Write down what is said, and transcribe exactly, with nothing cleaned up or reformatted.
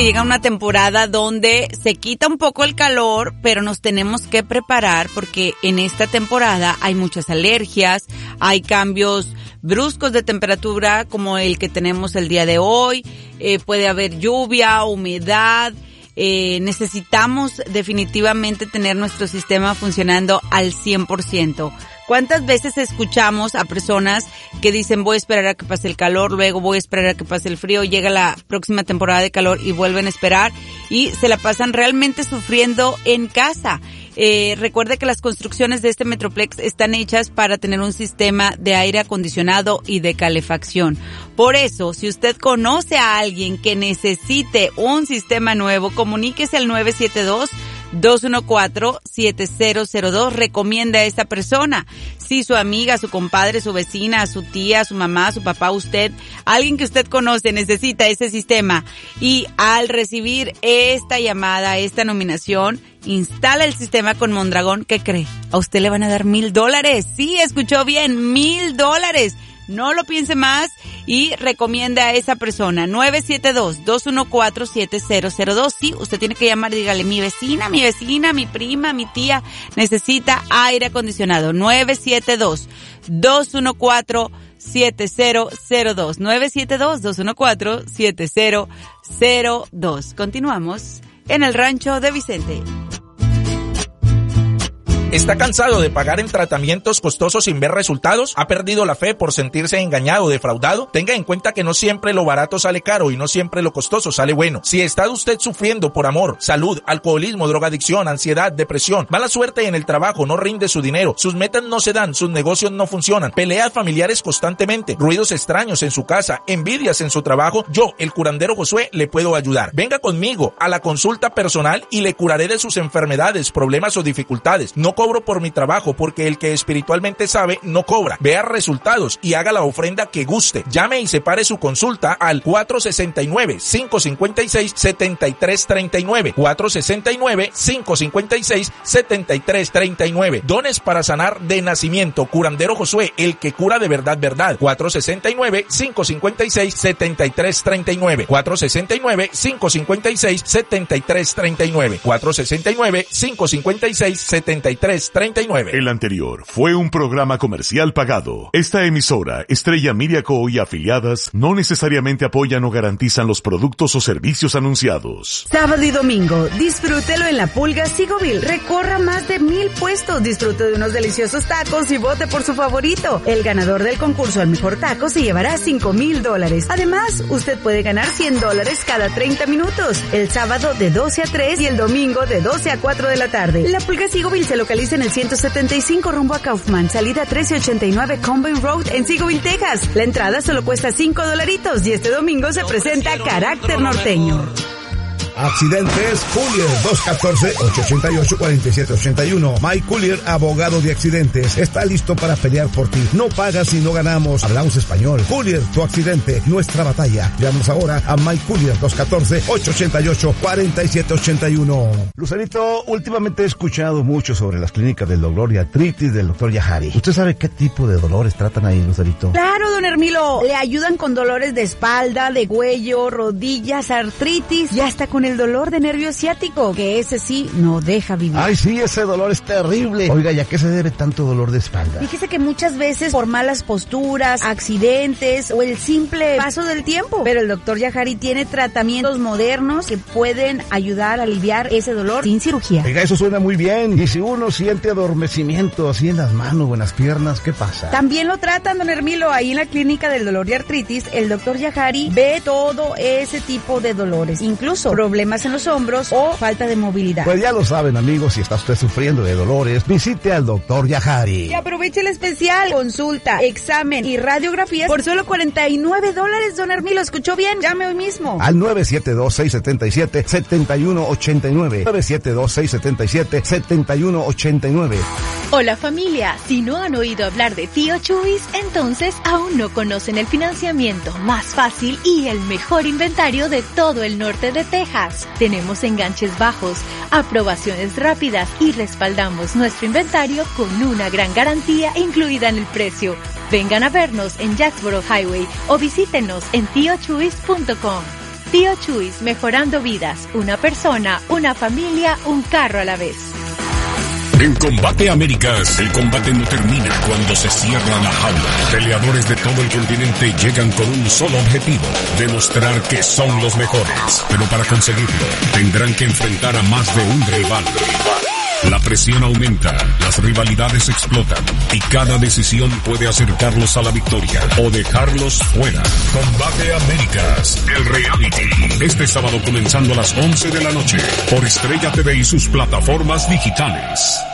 Llega una temporada donde se quita un poco el calor, pero nos tenemos que preparar porque en esta temporada hay muchas alergias, hay cambios bruscos de temperatura como el que tenemos el día de hoy, eh, puede haber lluvia, humedad, eh, necesitamos definitivamente tener nuestro sistema funcionando al cien por ciento. ¿Cuántas veces escuchamos a personas que dicen voy a esperar a que pase el calor, luego voy a esperar a que pase el frío, llega la próxima temporada de calor y vuelven a esperar y se la pasan realmente sufriendo en casa? Eh, recuerde que las construcciones de este Metroplex están hechas para tener un sistema de aire acondicionado y de calefacción. Por eso, si usted conoce a alguien que necesite un sistema nuevo, comuníquese al nueve siete dos, dos uno cuatro, siete cero cero dos. Recomienda a esta persona. Si su amiga, su compadre, su vecina, su tía, su mamá, su papá, usted, alguien que usted conoce necesita ese sistema. Y al recibir esta llamada, esta nominación, instala el sistema con Mondragón. ¿Qué cree? A usted le van a dar mil dólares. Sí, escuchó bien, mil dólares. No lo piense más y recomienda a esa persona. nueve siete dos, dos uno cuatro, siete cero cero dos. Sí, usted tiene que llamar y dígale, mi vecina, mi vecina, mi prima, mi tía necesita aire acondicionado. nueve siete dos, dos uno cuatro, siete cero cero dos. nueve siete dos, dos uno cuatro, siete cero cero dos. Continuamos en el rancho de Vicente. ¿Está cansado de pagar en tratamientos costosos sin ver resultados? ¿Ha perdido la fe por sentirse engañado o defraudado? Tenga en cuenta que no siempre lo barato sale caro y no siempre lo costoso sale bueno. Si está usted sufriendo por amor, salud, alcoholismo, drogadicción, ansiedad, depresión, mala suerte en el trabajo, no rinde su dinero, sus metas no se dan, sus negocios no funcionan, peleas familiares constantemente, ruidos extraños en su casa, envidias en su trabajo, yo, el curandero Josué, le puedo ayudar. Venga conmigo a la consulta personal y le curaré de sus enfermedades, problemas o dificultades. No cobro por mi trabajo porque el que espiritualmente sabe no cobra. Vea resultados y haga la ofrenda que guste. Llame y separe su consulta al cuatro seis nueve, cinco cinco seis, siete tres tres nueve. cuatro seis nueve, cinco cinco seis, siete tres tres nueve. Dones para sanar de nacimiento. Curandero Josué, el que cura de verdad, verdad. cuatro seis nueve, cinco cinco seis, siete tres tres nueve. cuatro seis nueve, cinco cinco seis, siete tres tres nueve. cuatro seis nueve, cinco cinco seis, siete tres treinta y nueve. El anterior fue un programa comercial pagado. Esta emisora, Estrella Media Co. y afiliadas, no necesariamente apoyan o garantizan los productos o servicios anunciados. Sábado y domingo, disfrútelo en La Pulga Sigovil. Recorra más de mil puestos, disfrute de unos deliciosos tacos y vote por su favorito. El ganador del concurso al mejor taco se llevará cinco mil dólares. Además, usted puede ganar cien dólares cada treinta minutos. El sábado de doce a tres y el domingo de doce a cuatro de la tarde. La Pulga Sigovil se localiza en el ciento setenta y cinco rumbo a Kaufman, salida trece ochenta y nueve Combine Road en Sigovil, Texas. La entrada solo cuesta cinco dolaritos y este domingo se presenta Carácter Norteño. Accidentes Collier, dos uno cuatro, ocho ocho ocho, cuatro siete ocho uno. Mike Collier, abogado de accidentes, está listo para pelear por ti. No pagas si no ganamos. Hablamos español. Collier, tu accidente, nuestra batalla. Llámanos ahora a Mike Collier, dos uno cuatro, ocho ocho ocho, cuatro siete ocho uno. Lucerito, últimamente he escuchado mucho sobre las clínicas del dolor y artritis del doctor Yahari. ¿Usted sabe qué tipo de dolores tratan ahí, Lucerito? Claro, don Hermilo. Le ayudan con dolores de espalda, de cuello, rodillas, artritis y hasta con el dolor de nervio ciático, que ese sí no deja vivir. Ay, sí, ese dolor es terrible. Oiga, ¿y a qué se debe tanto dolor de espalda? Fíjese que muchas veces por malas posturas, accidentes o el simple paso del tiempo. Pero el doctor Yahari tiene tratamientos modernos que pueden ayudar a aliviar ese dolor sin cirugía. Oiga, eso suena muy bien. Y si uno siente adormecimiento así en las manos o en las piernas, ¿qué pasa? También lo tratan, don Hermilo, ahí en la clínica del dolor y artritis. El doctor Yahari ve todo ese tipo de dolores, incluso problemas en los hombros o falta de movilidad. Pues ya lo saben, amigos, si está usted sufriendo de dolores, visite al doctor Yahari. Y aproveche el especial, consulta, examen y radiografías por solo cuarenta y nueve dólares, don Hermilo. ¿Escuchó bien? Llame hoy mismo. Al nueve siete dos, seis siete siete, siete uno ocho nueve. nueve siete dos, seis siete siete, siete uno ocho nueve. Hola familia, si no han oído hablar de Tío Chuys, entonces aún no conocen el financiamiento más fácil y el mejor inventario de todo el norte de Texas. Tenemos enganches bajos, aprobaciones rápidas y respaldamos nuestro inventario con una gran garantía incluida en el precio. Vengan a vernos en Jacksboro Highway o visítenos en tío chuys punto com. Tío Chuys, mejorando vidas. Una persona, una familia, un carro a la vez. En Combate Américas, el combate no termina cuando se cierra la jaula. Peleadores de todo el continente llegan con un solo objetivo: demostrar que son los mejores. Pero para conseguirlo, tendrán que enfrentar a más de un rival. La presión aumenta, las rivalidades explotan y cada decisión puede acercarlos a la victoria o dejarlos fuera. Combate Américas, el reality. Este sábado comenzando a las once de la noche por Estrella T V y sus plataformas digitales.